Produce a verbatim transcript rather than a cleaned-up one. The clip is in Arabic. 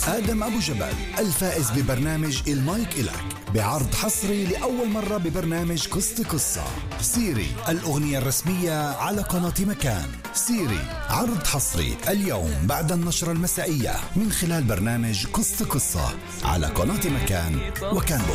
آدم أبو جبل الفائز ببرنامج المايك إلك بعرض حصري لأول مرة ببرنامج قصة قصة. سيري الأغنية الرسمية على قناة مكان. سيري عرض حصري اليوم بعد النشرة المسائية من خلال برنامج قصة قصة على قناة مكان وكان.